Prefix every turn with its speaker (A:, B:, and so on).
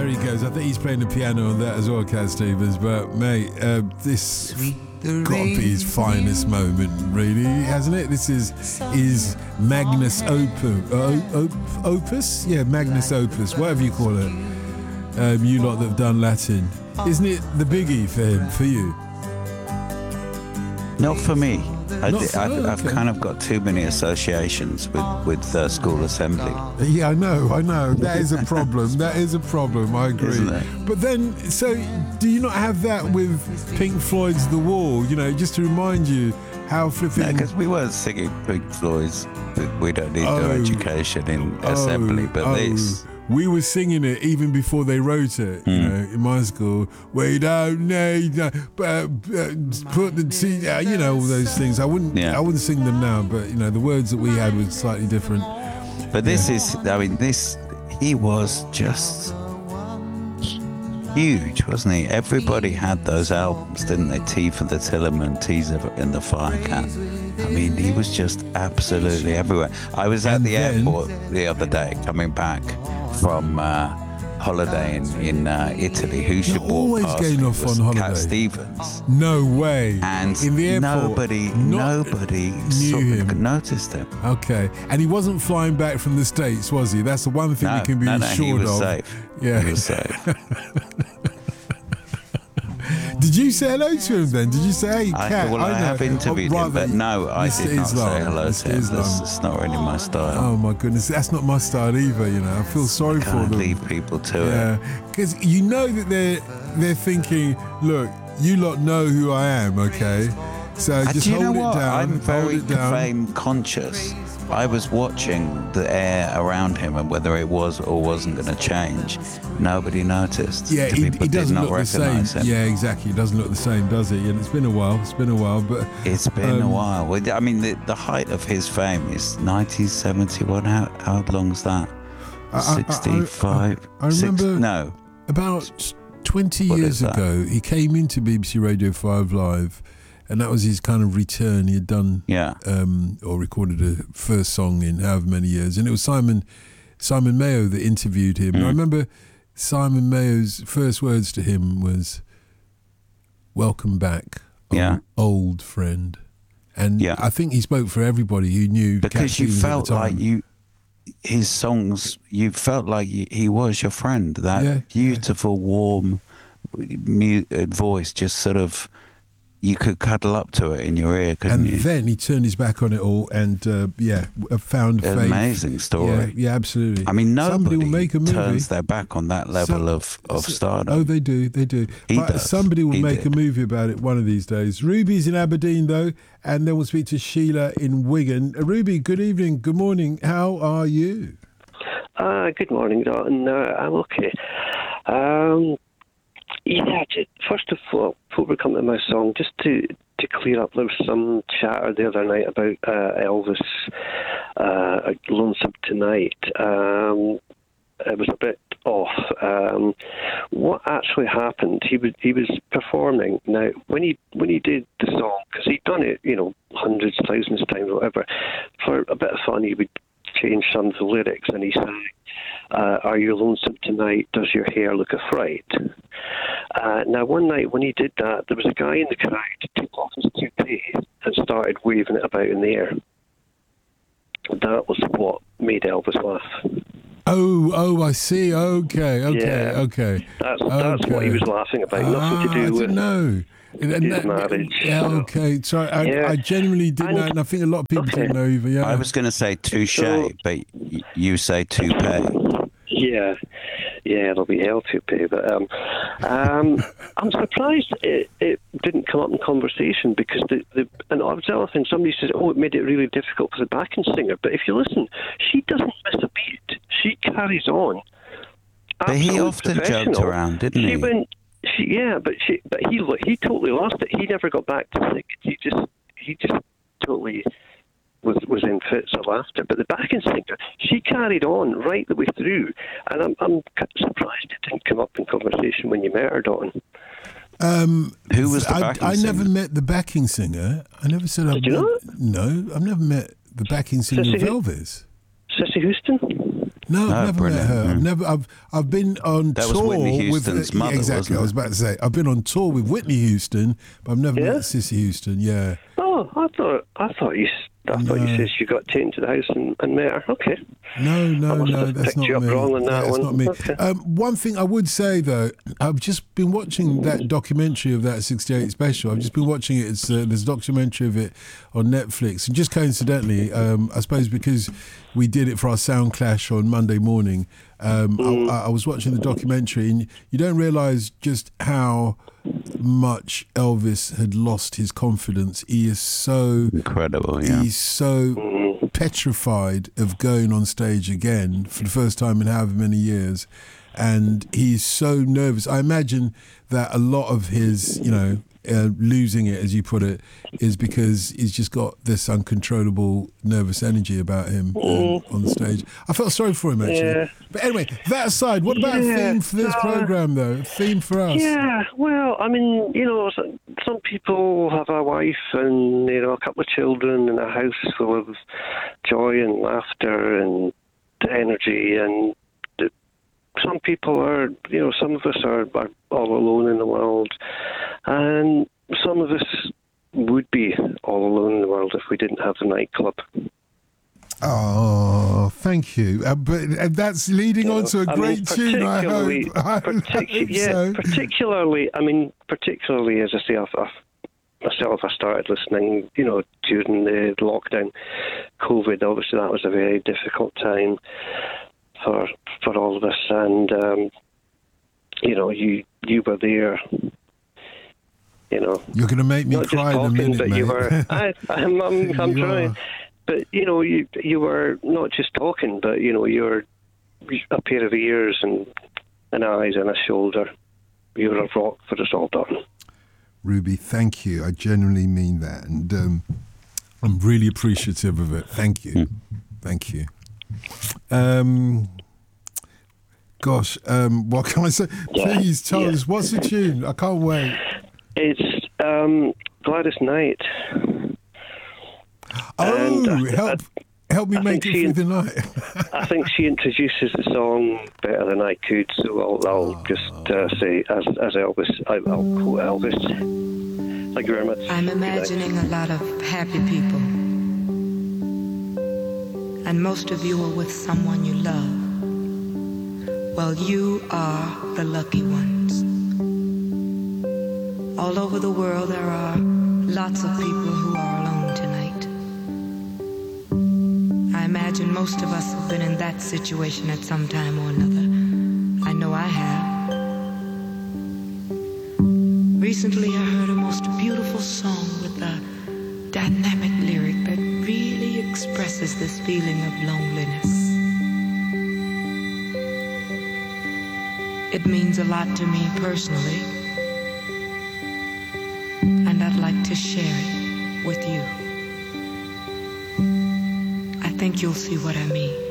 A: he goes. I think he's playing the piano on that as well, Cat Stevens. But mate, this got to be his finest moment, really, hasn't it? This is his magnus opus. Yeah, magnus opus, whatever you call it. You lot that have done Latin, isn't it the biggie for him, for you?
B: Not for me.
A: Okay.
B: I've kind of got too many associations with School Assembly.
A: Yeah, I know. That is a problem. That is a problem. I agree.
B: Isn't it?
A: But then, so do you not have that with Pink Floyd's The Wall? You know, just to remind you how flipping.
B: No, because we weren't singing Pink Floyd's "We Don't Need No Education" in Assembly, but this.
A: We were singing it even before they wrote it, you know, in my school. We don't need, put the tea, you know, all those things. I wouldn't sing them now, but you know, the words that we had were slightly different.
B: But this is, I mean, he was just huge, wasn't he? Everybody had those albums, didn't they? Tea for the Tillerman, Teas in the Firecat. I mean, he was just absolutely everywhere. I was at the airport the other day coming back from holiday in Italy. Who should walk past
A: getting off on holiday.
B: Cat Stevens.
A: No way.
B: And
A: in the airport,
B: nobody noticed him.
A: Okay, and he wasn't flying back from the States, was he? That's the one thing we can be assured
B: he was
A: of.
B: Safe.
A: Yeah,
B: he was safe.
A: Did you say hello to him then? Did you say, hey, Cat?
B: I have interviewed him, but no, I did not say hello to him. It's not really my style.
A: Oh my goodness, that's not my style either, you know. I feel sorry for them.
B: Leave people to
A: it. Because you know that they're thinking, look, you lot know who I am, okay? So just hold it down.
B: I'm very fame conscious. I was watching the air around him and whether it was or wasn't going to change. Nobody noticed.
A: Yeah, he doesn't
B: not
A: look the same.
B: Him.
A: Yeah, exactly. He doesn't look the same, does he? And it's been a while, but
B: it's been a while. I mean, the height of his fame is 1971. How long's that? 65.
A: I remember. About 20 years ago, he came into BBC Radio 5 Live. And that was his kind of return. He had done, or recorded a first song in however many years. And it was Simon Mayo that interviewed him. And I remember Simon Mayo's first words to him was, "Welcome back, old friend." And I think he spoke for everybody who knew.
B: Because you felt like his songs, you felt like he was your friend. That beautiful, warm voice just sort of... You could cuddle up to it in your ear, couldn't you?
A: And then he turned his back on it all and, found faith.
B: Amazing story.
A: Yeah, absolutely.
B: I mean,
A: somebody will
B: nobody
A: make a movie.
B: Turns their back on that level of stardom.
A: Oh, they do. Somebody will make a movie about it one of these days. Ruby's in Aberdeen, though, and then we'll speak to Sheila in Wigan. Ruby, good evening, good morning. How are you?
C: Good morning, Dalton. I'm okay. First of all, before we come to my song, just to clear up, there was some chatter the other night about Elvis, Lonesome Tonight. It was a bit off. What actually happened? He was performing. Now, when he did the song, because he'd done it, hundreds, thousands of times, whatever. For a bit of fun, he would change some of the lyrics, and he sang, "Are you lonesome tonight? Does your hair look a fright?" Now, one night when he did that, there was a guy in the crowd who took off his toupee and started waving it about in the air. That was what made Elvis laugh.
A: Oh, I see. Okay.
C: That's what he was laughing about. Nothing to do with his marriage.
A: Yeah, okay. Sorry, I genuinely didn't know, and I think a lot of people didn't know either. Yeah.
B: I was going to say touche, but you say toupee.
C: Yeah, it'll be hell toupee. But I'm surprised it didn't come up in conversation because and I was the other thing. Somebody says, "Oh, it made it really difficult for the backing singer." But if you listen, she doesn't miss a beat. She carries on.
B: But he often joked around, didn't he?
C: But he totally lost it. He never got back to singing. He just totally was in fits of laughter. But the backing singer, she carried on right the way through, and I'm surprised it didn't come up in conversation when you met her, Dawn.
B: Who was the backing singer?
A: I never met the backing singer. I never said
C: Did you not?
A: No, I've never met the backing singer of Elvis.
C: Cissy Houston?
A: No, I've never met her. I've been on
B: that
A: tour.
B: Was Whitney Houston's mother,
A: exactly.
B: Wasn't it?
A: I was about to say I've been on tour with Whitney Houston, but I've never met Sissy Houston. Yeah.
C: Oh, I thought you said you got taken to the house and met her. Okay.
A: No, that's not me.
C: Wrong on that
A: that's
C: one.
A: not me.
C: Okay.
A: One thing I would say though, I've just been watching that documentary of that '68 special. I've just been watching it. It's there's a documentary of it on Netflix, and just coincidentally, I suppose because we did it for our Sound Clash on Monday morning, I was watching the documentary, and you don't realise just how much Elvis had lost his confidence. He is so
B: incredible. Yeah.
A: He's so petrified of going on stage again for the first time in however many years, and he's so nervous. I imagine that a lot of his, losing it, as you put it, is because he's just got this uncontrollable nervous energy about him on the stage. I felt sorry for him, actually. Yeah. But anyway, that aside, what about a theme for this program, though? A theme for us?
C: Yeah, well, I mean, some people have a wife and, a couple of children and a house full of joy and laughter and energy, and some people are, some of us are all alone in the world, and some of us would be all alone in the world if we didn't have the nightclub.
A: Oh, thank you. But that's leading on to a great tune, I hope.
C: Particularly, as I say, myself, I started listening, during the lockdown, COVID. Obviously, that was a very difficult time for all of us, and you were there.
A: You're going to make me cry in a minute,
C: but
A: mate.
C: You were. I'm trying. But you were not just talking, but you're a pair of ears and eyes and a shoulder. You're a rock for us all, darling.
A: Ruby, thank you. I genuinely mean that, and I'm really appreciative of it. Thank you. Thank you. What can I say? Please tell us, what's the tune? I can't wait.
C: It's Gladys Knight.
A: Help me make it through the night.
C: I think she introduces the song better than I could, so I'll just say, as Elvis, I'll quote Elvis. Thank you very much.
D: I'm imagining a lot of happy people, and most of you are with someone you love. Well, you are the lucky ones. All over the world there are lots of people who are alone tonight. I imagine most of us have been in that situation at some time or another. I know I have. Recently I heard a most beautiful song with a dynamic lyric that really expresses this feeling of loneliness. It means a lot to me personally, and I'd like to share it with you. I think you'll see what I mean.